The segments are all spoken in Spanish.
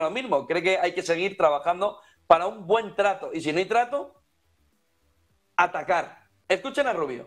lo mismo, cree que hay que seguir trabajando para un buen trato. Y si no hay trato, atacar. Escuchen a Rubio.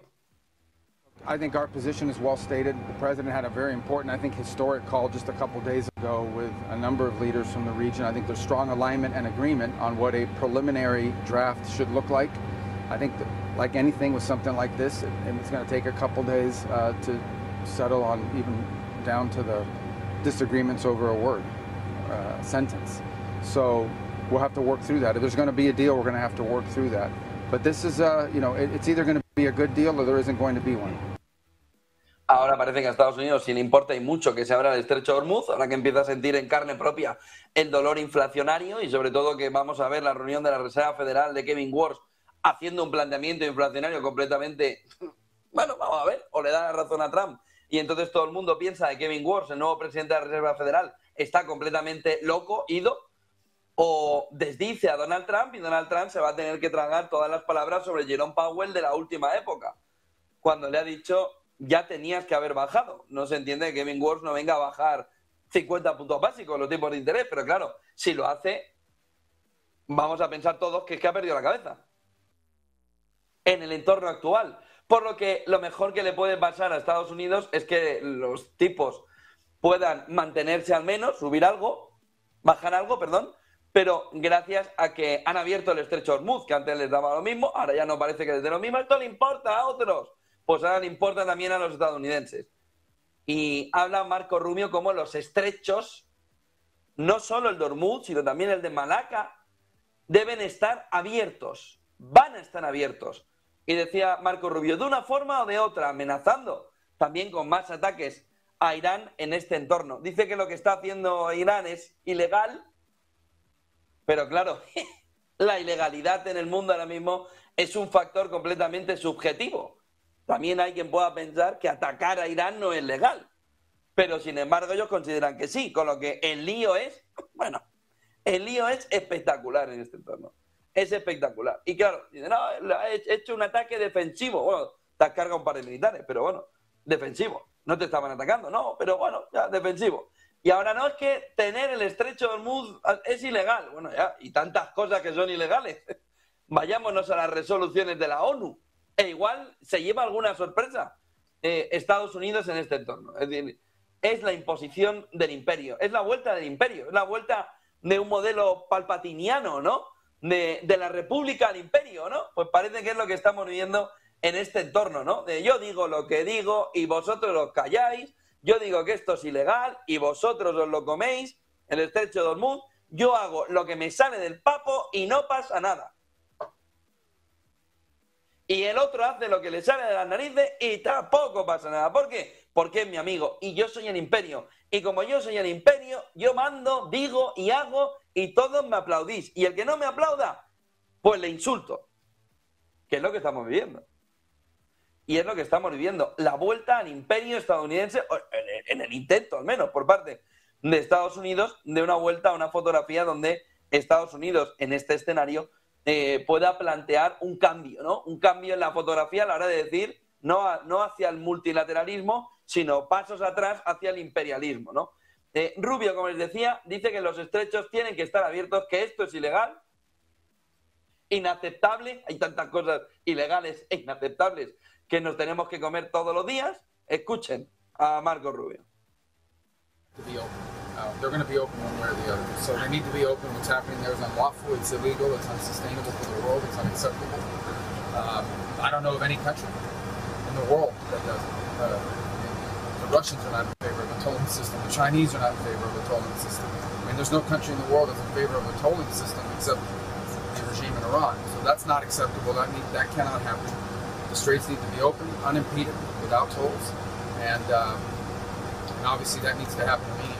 I think our position is well stated. The president had a very important, I think, historic call just a couple days ago with a number of leaders from the region. I think there's strong alignment and agreement on what a preliminary draft should look like. I think that, like anything with something like this, it's going to take a couple days to settle on, even down to the disagreements over a word, sentence. So we'll have to work through that. If there's going to be a deal, we're going to have to work through that. But this is, it's either going to be a good deal or there isn't going to be one. Ahora parece que a Estados Unidos sí le importa y mucho que se abra el estrecho de Hormuz, ahora que empieza a sentir en carne propia el dolor inflacionario y sobre todo que vamos a ver la reunión de la Reserva Federal de Kevin Warsh haciendo un planteamiento inflacionario completamente, bueno, vamos a ver, o le da la razón a Trump y entonces todo el mundo piensa que Kevin Warsh, el nuevo presidente de la Reserva Federal, está completamente loco, ido, o desdice a Donald Trump y Donald Trump se va a tener que tragar todas las palabras sobre Jerome Powell de la última época, cuando le ha dicho ya tenías que haber bajado. No se entiende que Kevin Warsh no venga a bajar 50 puntos básicos los tipos de interés, pero claro, si lo hace, vamos a pensar todos que es que ha perdido la cabeza en el entorno actual. Por lo que lo mejor que le puede pasar a Estados Unidos es que los tipos puedan mantenerse al menos, subir algo, bajar algo, perdón, pero gracias a que han abierto el estrecho de Hormuz, que antes les daba lo mismo, ahora ya no parece que les dé lo mismo, esto le importa a otros. Pues ahora le importa también a los estadounidenses. Y habla Marco Rubio como los estrechos, no solo el de Hormuz, sino también el de Malaca, deben estar abiertos, van a estar abiertos. Y decía Marco Rubio, de una forma o de otra, amenazando también con más ataques a Irán en este entorno. Dice que lo que está haciendo Irán es ilegal, pero claro, la ilegalidad en el mundo ahora mismo es un factor completamente subjetivo. También hay quien pueda pensar que atacar a Irán no es legal. Pero, sin embargo, ellos consideran que sí. Con lo que el lío es, bueno, el lío es espectacular en este entorno. Es espectacular. Y claro, dicen, no, he hecho un ataque defensivo. Bueno, te has cargado un par de militares, pero bueno, defensivo. No te estaban atacando, no, pero bueno, ya, defensivo. Y ahora no, es que tener el estrecho de Hormuz es ilegal. Bueno, ya, y tantas cosas que son ilegales. Vayámonos a las resoluciones de la ONU. E igual se lleva alguna sorpresa Estados Unidos en este entorno. Es decir, es la imposición del imperio, es la vuelta del imperio, es la vuelta de un modelo palpatiniano, ¿no? De la república al imperio, ¿no? Pues parece que es lo que estamos viviendo en este entorno, ¿no? De yo digo lo que digo y vosotros os calláis, yo digo que esto es ilegal y vosotros os lo coméis, el estrecho de Hormuz, yo hago lo que me sale del papo y no pasa nada. Y el otro hace lo que le sale de las narices y tampoco pasa nada. ¿Por qué? Porque es mi amigo y yo soy el imperio. Y como yo soy el imperio, yo mando, digo y hago y todos me aplaudís. Y el que no me aplauda, pues le insulto. Que es lo que estamos viviendo. Y es lo que estamos viviendo. La vuelta al imperio estadounidense, en el intento al menos, por parte de Estados Unidos, de una vuelta a una fotografía donde Estados Unidos en este escenario pueda plantear un cambio, ¿no? Un cambio en la fotografía a la hora de decir no hacia el multilateralismo, sino pasos atrás hacia el imperialismo, ¿no? Rubio, como les decía, dice que los estrechos tienen que estar abiertos, que esto es ilegal, inaceptable, hay tantas cosas ilegales e inaceptables que nos tenemos que comer todos los días. Escuchen a Marco Rubio. They're going to be open one way or the other. So they need to be open. What's happening there is unlawful, it's illegal, it's unsustainable for the world, it's unacceptable. I don't know of any country in the world that does it. The Russians are not in favor of a tolling system. The Chinese are not in favor of a tolling system. I mean, there's no country in the world that's in favor of a tolling system except the regime in Iran. So that's not acceptable. That cannot happen. The straits need to be open, unimpeded, without tolls. And obviously that needs to happen immediately.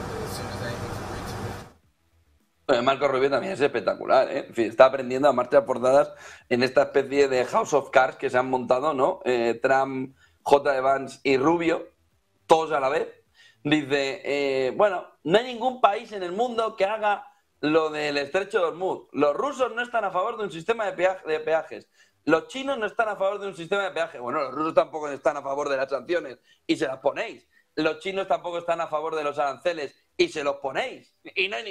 Marco Rubio también es espectacular, ¿eh? En fin, está aprendiendo a marchas forzadas en esta especie de House of Cards que se han montado, ¿no? Trump, J. Vance y Rubio, todos a la vez. Dice, bueno, no hay ningún país en el mundo que haga lo del estrecho de Hormuz. Los rusos no están a favor de un sistema de peajes. Los chinos no están a favor de un sistema de peajes. Bueno, los rusos tampoco están a favor de las sanciones y se las ponéis. Los chinos tampoco están a favor de los aranceles y se los ponéis. Y no hay